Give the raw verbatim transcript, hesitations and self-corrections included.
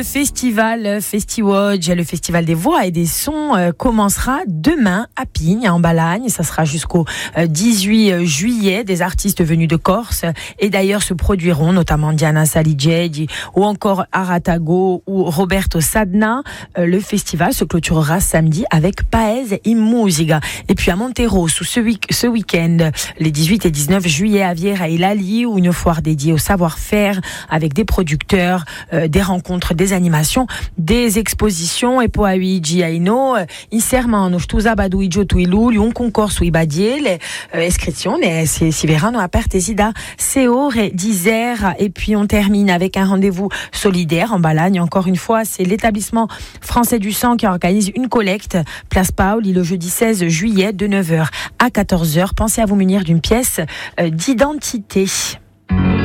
Le festival FestiWatch, le festival des voix et des sons, euh, commencera demain à Pigne, en Balagne. Ça sera jusqu'au euh, dix-huit juillet. Des artistes venus de Corse et d'ailleurs se produiront, notamment Diana Saligedi ou encore Aratago ou Roberto Sadna. Euh, le festival se clôturera samedi avec Paese in Musica. Et puis à Montero, sous ce, week- ce week-end, les dix-huit et dix-neuf juillet à Viera et Lali, où une foire dédiée au savoir-faire avec des producteurs, euh, des rencontres, des animations, des expositions. Et pour Luigi Aino, inserma no stusabadu idiotu iluli un concorso ibadiele, iscrizione si si verranno aperte da sei ore d'Isère. Et puis on termine avec un rendez-vous solidaire en Balagne. Encore une fois, c'est l'établissement français du sang qui organise une collecte place Paoli le jeudi seize juillet de neuf heures à quatorze heures. Pensez à vous munir d'une pièce euh, d'identité.